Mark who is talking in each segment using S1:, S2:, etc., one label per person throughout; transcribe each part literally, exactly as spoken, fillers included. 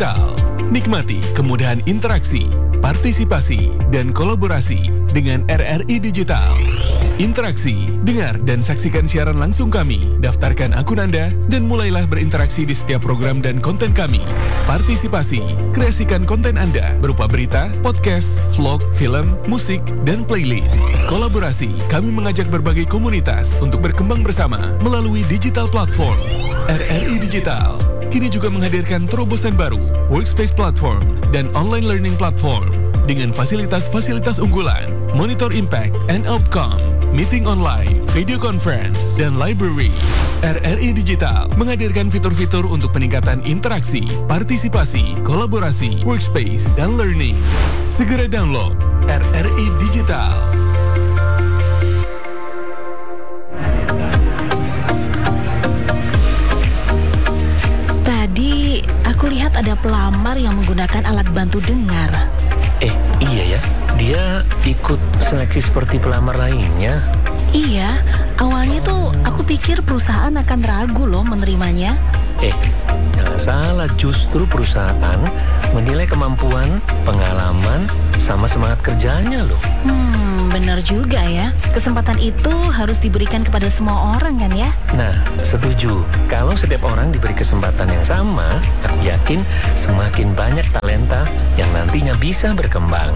S1: Digital. Nikmati kemudahan interaksi, partisipasi, dan kolaborasi dengan R R I Digital. Interaksi, dengar dan saksikan siaran langsung kami, daftarkan akun Anda, dan mulailah berinteraksi di setiap program dan konten kami. Partisipasi, kreasikan konten Anda berupa berita, podcast, vlog, film, musik, dan playlist. Kolaborasi, kami mengajak berbagai komunitas untuk berkembang bersama melalui digital platform. R R I Digital kini juga menghadirkan terobosan baru, workspace platform, dan online learning platform dengan fasilitas-fasilitas unggulan, monitor impact and outcome, meeting online, video conference, dan library. R R I Digital menghadirkan fitur-fitur untuk peningkatan interaksi, partisipasi, kolaborasi, workspace, dan learning. Segera download R R I Digital.
S2: Tadi aku lihat ada pelamar yang menggunakan alat bantu dengar.
S3: Eh, iya ya. Dia ikut seleksi seperti pelamar lainnya.
S2: Iya, awalnya tuh aku pikir perusahaan akan ragu loh menerimanya.
S3: Eh, jangan salah. Justru perusahaan menilai kemampuan, pengalaman, sama semangat kerjanya loh.
S2: Hmm, benar juga ya. Kesempatan itu harus diberikan kepada semua orang kan ya?
S3: Nah, setuju. Kalau setiap orang diberi kesempatan yang sama, aku yakin semakin banyak talenta yang nantinya bisa berkembang.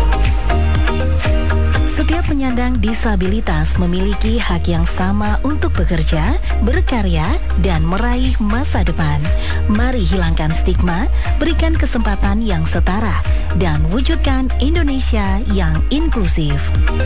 S2: Setiap penyandang disabilitas memiliki hak yang sama untuk bekerja, berkarya, dan meraih masa depan. Mari hilangkan stigma, berikan kesempatan yang setara, dan wujudkan Indonesia yang inklusif.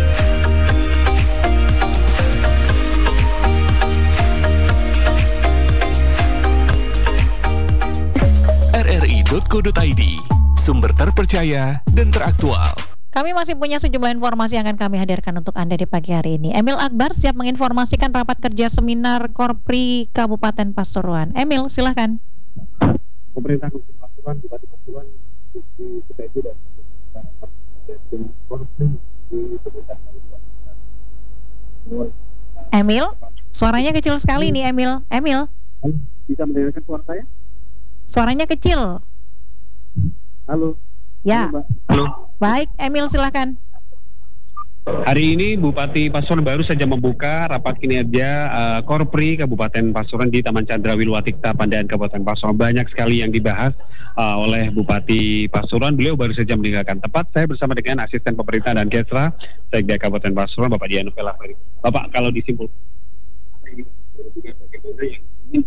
S1: R R I titik co titik i d, sumber terpercaya dan teraktual.
S4: Kami masih punya sejumlah informasi yang akan kami hadirkan untuk Anda di pagi hari ini. Emil Akbar siap menginformasikan rapat kerja seminar Korpri Kabupaten Pasuruan. Emil, silahkan.
S5: Pemerintah Kabupaten Pasuruan, Bupati Pasuruan, di kita itu dan Korpri di Kabupaten Pasuruan.
S4: Emil, suaranya kecil sekali nih Emil. Emil,
S5: bisa mendengarkan suara saya?
S4: suaranya kecil.
S5: Halo.
S4: Ya.
S5: Halo, Mbak. Halo.
S4: Baik, Emil silahkan.
S5: Hari ini Bupati Pasuruan baru saja membuka rapat kinerja uh, Korpri Kabupaten Pasuruan di Taman Chandra Wilwatikta Pandayan Kabupaten Pasuruan. Banyak sekali yang dibahas uh, oleh Bupati Pasuruan. Beliau baru saja meninggalkan tempat. Saya bersama dengan Asisten Pemerintah dan Kesra Sekda Kabupaten Pasuruan, Bapak Dianu Pelaferi. Bapak, kalau disimpulkan, bagaimana yang ingin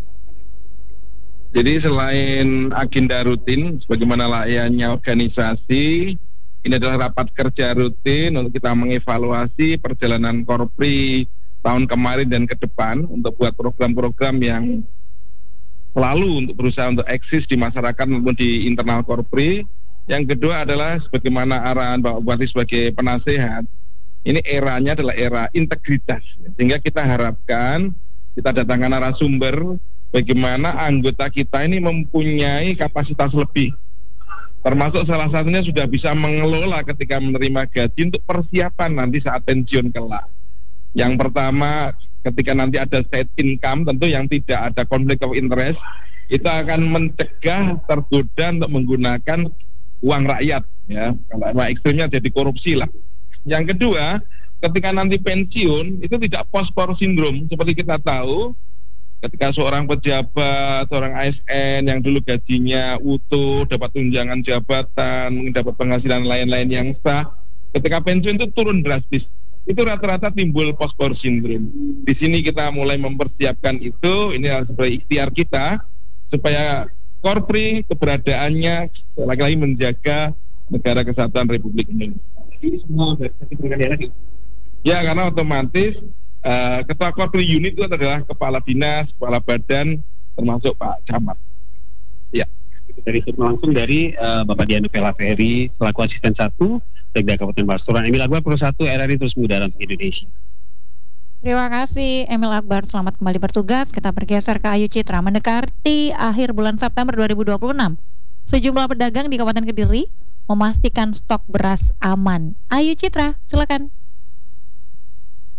S6: Jadi selain agenda rutin, sebagaimana layaknya organisasi, ini adalah rapat kerja rutin untuk kita mengevaluasi perjalanan Korpri tahun kemarin dan ke depan untuk buat program-program yang selalu untuk berusaha untuk eksis di masyarakat maupun di internal Korpri. Yang kedua adalah sebagaimana arahan Bapak Bupati sebagai penasehat, ini eranya adalah era integritas, sehingga kita harapkan kita datangkan narasumber bagaimana anggota kita ini mempunyai kapasitas lebih, termasuk salah satunya sudah bisa mengelola ketika menerima gaji untuk persiapan nanti saat pensiun kelak. Yang pertama, ketika nanti ada side income, tentu yang tidak ada conflict of interest, itu akan mencegah tergoda untuk menggunakan uang rakyat, ya. Kalau ekstrimnya jadi korupsi lah. Yang kedua, ketika nanti pensiun itu tidak post-post syndrome seperti kita tahu. Ketika seorang pejabat, seorang A S N yang dulu gajinya utuh, dapat tunjangan jabatan, mungkin dapat penghasilan lain-lain yang sah, ketika pensiun itu turun drastis. Itu rata-rata timbul post-post syndrome. Di sini kita mulai mempersiapkan itu. Ini adalah sebagai ikhtiar kita supaya Korpri keberadaannya lagi-lagi menjaga negara kesatuan Republik Indonesia. Ini semua dari ya, karena otomatis Uh, Ketua Korpri unit itu adalah kepala dinas, kepala badan, termasuk Pak Camat. Ya, itu dari langsung dari uh, Bapak Dianu Pelaferi selaku asisten satu Sekda Kabupaten Pasuruan. Emil Akbar Pro satu R R I terus mengudara untuk Indonesia.
S4: Terima kasih Emil Akbar, selamat kembali bertugas. Kita bergeser ke Ayu Citra. Mendekati akhir bulan September dua ribu dua puluh enam, sejumlah pedagang di Kabupaten Kediri memastikan stok beras aman. Ayu Citra, silakan.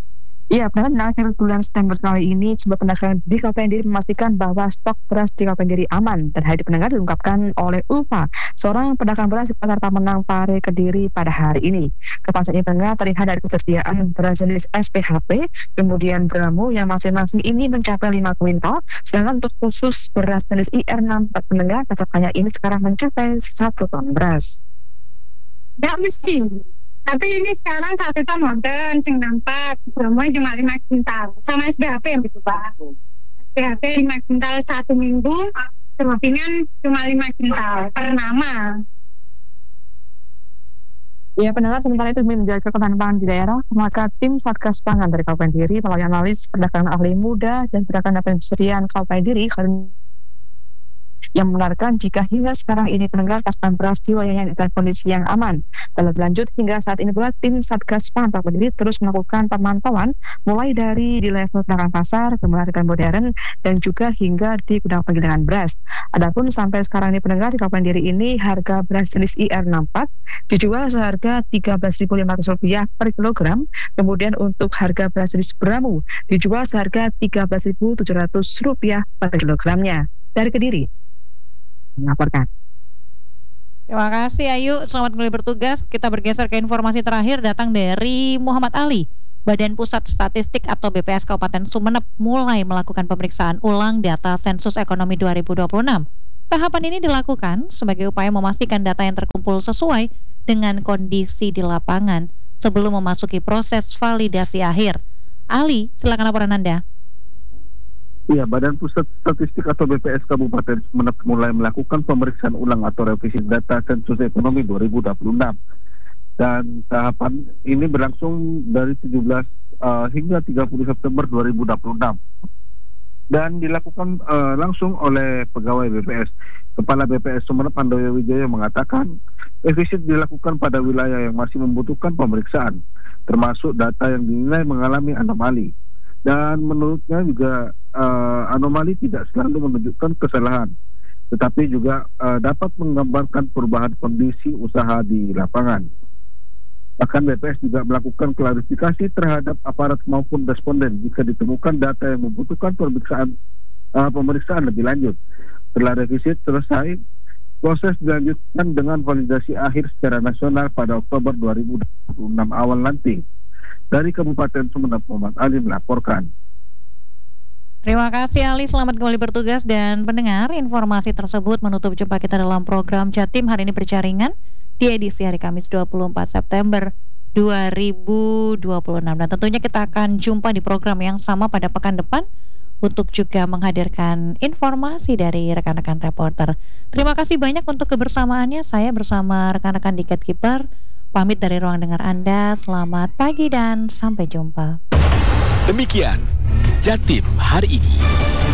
S7: Iya, benar akhir bulan September kali ini sebuah pedagang di Kabupaten Kediri memastikan bahwa stok beras di Kabupaten Kediri aman. Dan hal itu pendengar diungkapkan oleh Ulfa, seorang pedagang beras di Pasar Pamenang Pare Kediri pada hari ini. Kepastian ini pendengar terlihat dari kesediaan beras jenis S P H P, kemudian Bramo yang masing-masing ini mencapai lima kuintal, sedangkan untuk khusus beras jenis I R enam empat pendengar catatnya ini sekarang mencapai satu ton beras.
S8: Nggak mesti. Tapi ini sekarang satu ton modern, sing nampak, sebelumnya cuma lima kintal. Sama S B H P yang gitu Pak. S B H P lima kintal satu minggu, kemungkinan cuma lima kintal per nama.
S7: Ya, pendengar, sementara itu demi menjaga ketahanan pangan di daerah, maka tim Satgas Pangan dari Kabupaten Kediri melalui analis perdagangan ahli muda dan perdagangan pendistrian Kabupaten Kediri yang membenarkan jika hingga sekarang ini pendengar pasokan beras di wilayahnya dalam kondisi yang aman. Dalam lanjut hingga saat ini pula tim Satgas Pangan Kabupaten Kediri terus melakukan pemantauan mulai dari di level pedagang pasar, kemudian rekan modern dan juga hingga di gudang penggilingan beras. Adapun sampai sekarang ini pendengar di Kabupaten Kediri ini harga beras jenis I R enam empat dijual seharga tiga belas ribu lima ratus rupiah per kilogram. Kemudian untuk harga beras jenis Bramo dijual seharga tiga belas ribu tujuh ratus rupiah per kilogramnya. Dari Kediri melaporkan.
S4: Terima kasih Ayu, selamat kembali bertugas. Kita bergeser ke informasi terakhir datang dari Muhammad Ali. Badan Pusat Statistik atau B P S Kabupaten Sumeneb mulai melakukan pemeriksaan ulang data sensus ekonomi dua ribu dua puluh enam. Tahapan ini dilakukan sebagai upaya memastikan data yang terkumpul sesuai dengan kondisi di lapangan sebelum memasuki proses validasi akhir. Ali, silakan laporan Anda.
S9: Iya, Badan Pusat Statistik atau B P S Kabupaten Sumeneb mulai melakukan pemeriksaan ulang atau revisi data sensus ekonomi dua ribu dua puluh enam. Dan tahapan ini berlangsung dari tujuh belas uh, hingga tiga puluh September dua ribu dua puluh enam. Dan dilakukan uh, langsung oleh pegawai B P S. Kepala B P S Sumeneb Handoyo Wijaya mengatakan revisi dilakukan pada wilayah yang masih membutuhkan pemeriksaan, termasuk data yang dinilai mengalami anomali. Dan menurutnya juga uh, anomali tidak selalu menunjukkan kesalahan, tetapi juga uh, dapat menggambarkan perubahan kondisi usaha di lapangan. Bahkan B P S juga melakukan klarifikasi terhadap aparat maupun responden jika ditemukan data yang membutuhkan pemeriksaan uh, pemeriksaan lebih lanjut. Setelah revisi selesai, proses dilanjutkan dengan validasi akhir secara nasional pada Oktober dua ribu dua puluh enam awal nanti. Dari Kabupaten Sumeneb, Muhammad Ali melaporkan.
S4: Terima kasih Ali, selamat kembali bertugas. Dan pendengar, informasi tersebut menutup jumpa kita dalam program Jatim hari ini berjaringan di edisi hari Kamis dua puluh empat September dua ribu dua puluh enam. Dan tentunya kita akan jumpa di program yang sama pada pekan depan untuk juga menghadirkan informasi dari rekan-rekan reporter. Terima kasih banyak untuk kebersamaannya. Saya bersama rekan-rekan di Gatekeeper pamit dari ruang dengar Anda. Selamat pagi dan sampai jumpa.
S1: Demikian Jatim hari ini.